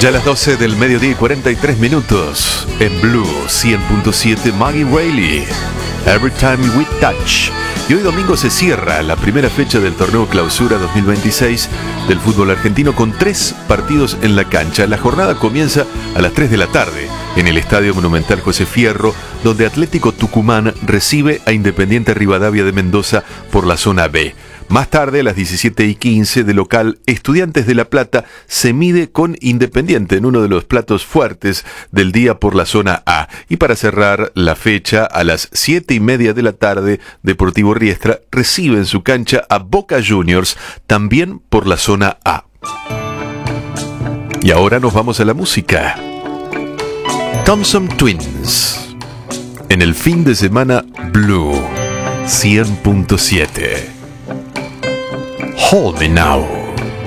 Ya a las 12 del mediodía y 43 minutos, en Blue 100.7, Maggie Reilly, Every Time We Touch. Y hoy domingo se cierra la primera fecha del torneo Clausura 2026 del fútbol argentino con 3 partidos en la cancha. La jornada comienza a las 3 de la tarde en el Estadio Monumental José Fierro, donde Atlético Tucumán recibe a Independiente Rivadavia de Mendoza por la zona B. Más tarde, a las 17:15, de local, Estudiantes de La Plata se mide con Independiente en uno de los platos fuertes del día por la zona A. Y para cerrar la fecha, a las 7:30 de la tarde, Deportivo Riestra recibe en su cancha a Boca Juniors, también por la zona A. Y ahora nos vamos a la música. Thompson Twins, en el fin de semana Blue 100.7. Hold Me Now.